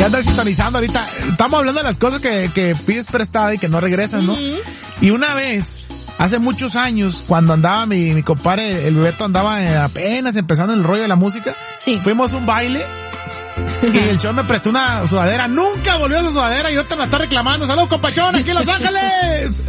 andas sintonizando ahorita. Estamos hablando de las cosas que pides prestada y que no regresan, ¿no? Y una vez, hace muchos años, cuando andaba mi compadre, el Beto andaba apenas empezando el rollo de la música. Sí. Fuimos a un baile. Y el show me prestó una sudadera. Nunca volvió a esa sudadera y ahorita me la está reclamando. ¡Saludos, compachón! ¡Aquí en Los Ángeles!